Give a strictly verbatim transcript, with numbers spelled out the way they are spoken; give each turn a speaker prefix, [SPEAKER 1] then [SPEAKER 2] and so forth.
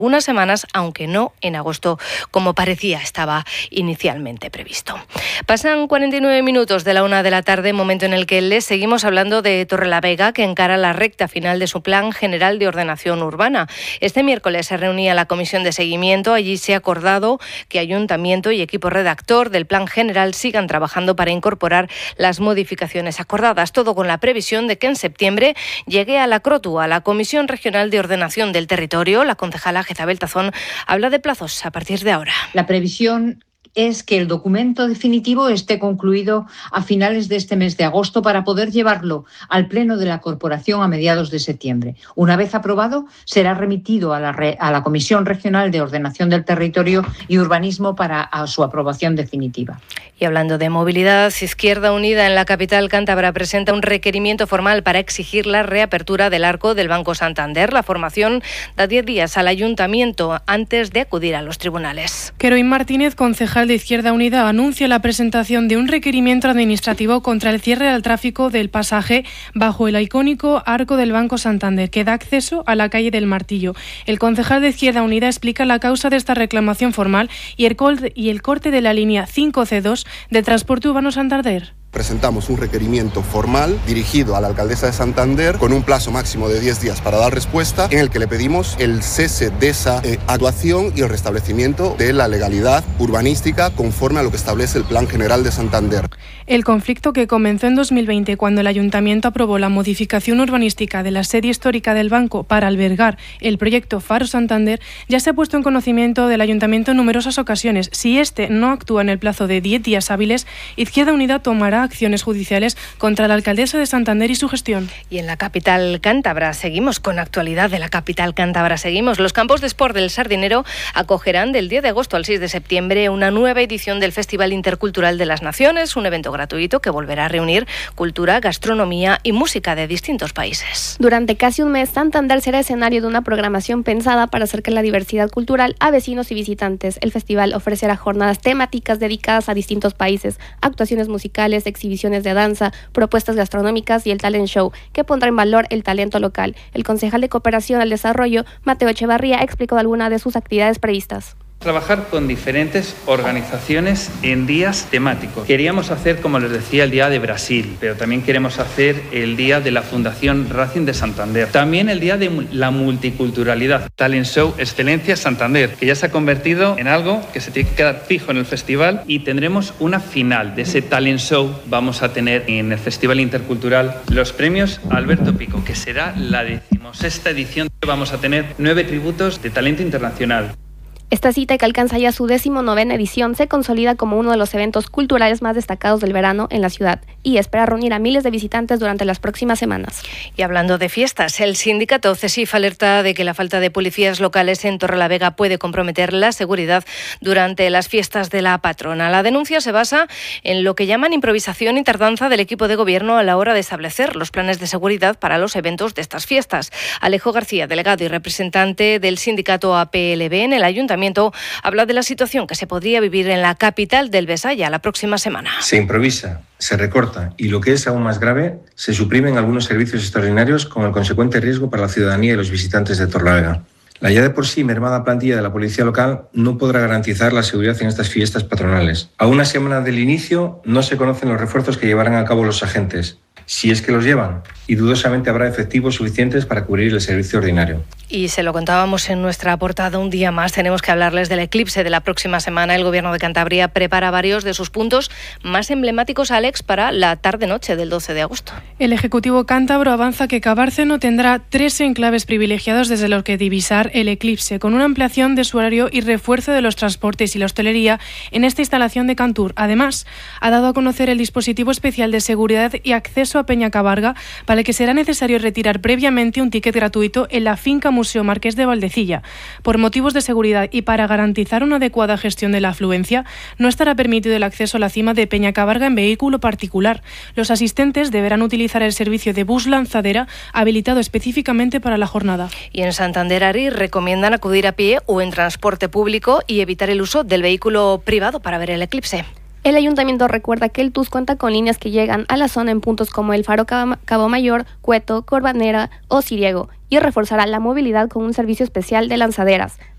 [SPEAKER 1] unas semanas, aunque no en agosto, como parecía estaba inicialmente previsto. Pasan cuarenta y nueve minutos de la una de la tarde, momento en el que les seguimos hablando de Torrelavega, que encara la recta final de su Plan General de Ordenación Urbana. Este miércoles se reunía la comisión de seguimiento. Allí se ha acordado que Ayuntamiento y equipo redactor del Plan General sigan trabajando para incorporar las modificaciones acordadas, todo con la previsión de que en septiembre llegue a la CROTU, a la Comisión Regional de Ordenación del Territorio. La concejala Jezabel Tazón habla de plazos a partir de ahora.
[SPEAKER 2] La previsión es que el documento definitivo esté concluido a finales de este mes de agosto para poder llevarlo al Pleno de la Corporación a mediados de septiembre. Una vez aprobado, será remitido a la, re, a la Comisión Regional de Ordenación del Territorio y Urbanismo para a su aprobación definitiva.
[SPEAKER 1] Y hablando de movilidad, Izquierda Unida en la capital cántabra presenta un requerimiento formal para exigir la reapertura del arco del Banco Santander. La formación da diez días al ayuntamiento antes de acudir a los tribunales.
[SPEAKER 3] Queroín Martínez, concejal de Izquierda Unida, anuncia la presentación de un requerimiento administrativo contra el cierre al tráfico del pasaje bajo el icónico arco del Banco Santander, que da acceso a la calle del Martillo. El concejal de Izquierda Unida explica la causa de esta reclamación formal y el, col- y el corte de la línea cinco C dos de Transporte Urbano Santander.
[SPEAKER 4] Presentamos un requerimiento formal dirigido a la alcaldesa de Santander con un plazo máximo de diez días para dar respuesta, en el que le pedimos el cese de esa eh, actuación y el restablecimiento de la legalidad urbanística conforme a lo que establece el Plan General de Santander.
[SPEAKER 3] El conflicto, que comenzó en dos mil veinte cuando el Ayuntamiento aprobó la modificación urbanística de la sede histórica del banco para albergar el proyecto Faro Santander, ya se ha puesto en conocimiento del Ayuntamiento en numerosas ocasiones. Si este no actúa en el plazo de diez días hábiles, Izquierda Unida tomará acciones judiciales contra la alcaldesa de Santander y su gestión.
[SPEAKER 1] Y en la capital cántabra seguimos con actualidad de la capital cántabra. Seguimos. Los campos de sport del Sardinero acogerán del diez de agosto al seis de septiembre una nueva edición del Festival Intercultural de las Naciones, un evento gratuito que volverá a reunir cultura, gastronomía y música de distintos países.
[SPEAKER 5] Durante casi un mes, Santander será escenario de una programación pensada para acercar la diversidad cultural a vecinos y visitantes. El festival ofrecerá jornadas temáticas dedicadas a distintos países, actuaciones musicales, exhibiciones de danza, propuestas gastronómicas y el talent show, que pondrá en valor el talento local. El concejal de Cooperación al Desarrollo, Mateo Echevarría, explicó algunas de sus actividades previstas.
[SPEAKER 6] Trabajar con diferentes organizaciones en días temáticos. Queríamos hacer, como les decía, el Día de Brasil, pero también queremos hacer el Día de la Fundación Racing de Santander. También el Día de la Multiculturalidad. Talent Show Excelencia Santander, que ya se ha convertido en algo que se tiene que quedar fijo en el festival, y tendremos una final de ese Talent Show. Vamos a tener en el Festival Intercultural los premios Alberto Pico, que será la decimosexta edición. Vamos a tener nueve tributos de talento internacional.
[SPEAKER 5] Esta cita, que alcanza ya su decimonovena edición, se consolida como uno de los eventos culturales más destacados del verano en la ciudad y espera reunir a miles de visitantes durante las próximas semanas.
[SPEAKER 1] Y hablando de fiestas, el sindicato CESIF alerta de que la falta de policías locales en Torrelavega puede comprometer la seguridad durante las fiestas de la patrona. La denuncia se basa en lo que llaman improvisación y tardanza del equipo de gobierno a la hora de establecer los planes de seguridad para los eventos de estas fiestas. Alejo García, delegado y representante del sindicato A P L B en el Ayuntamiento, habla de la situación que se podría vivir en la capital del Besaya la próxima semana.
[SPEAKER 7] Se improvisa, se recorta y, lo que es aún más grave, se suprimen algunos servicios extraordinarios con el consecuente riesgo para la ciudadanía y los visitantes de Torrelavega. La ya de por sí mermada plantilla de la policía local no podrá garantizar la seguridad en estas fiestas patronales. A una semana del inicio no se conocen los refuerzos que llevarán a cabo los agentes, si es que los llevan, y dudosamente habrá efectivos suficientes para cubrir el servicio ordinario.
[SPEAKER 1] Y se lo contábamos en nuestra portada un día más, tenemos que hablarles del eclipse de la próxima semana. El Gobierno de Cantabria prepara varios de sus puntos más emblemáticos, Alex, para la tarde-noche del doce de agosto.
[SPEAKER 3] El Ejecutivo cántabro avanza que Cabárceno tendrá tres enclaves privilegiados desde los que divisar el eclipse, con una ampliación de su horario y refuerzo de los transportes y la hostelería en esta instalación de Cantur. Además, ha dado a conocer el dispositivo especial de seguridad y acceso a Peñacabarga, para el que será necesario retirar previamente un ticket gratuito en la finca Museo Marqués de Valdecilla. Por motivos de seguridad y para garantizar una adecuada gestión de la afluencia, no estará permitido el acceso a la cima de Peñacabarga en vehículo particular. Los asistentes deberán utilizar el servicio de bus lanzadera habilitado específicamente para la jornada.
[SPEAKER 1] Y en Santander, Ari, recomiendan acudir a pie o en transporte público y evitar el uso del vehículo privado para ver el eclipse.
[SPEAKER 5] El Ayuntamiento recuerda que el T U S cuenta con líneas que llegan a la zona en puntos como el Faro Cabo Mayor, Cueto, Corbanera o Ciriego, y reforzará la movilidad con un servicio especial de lanzaderas.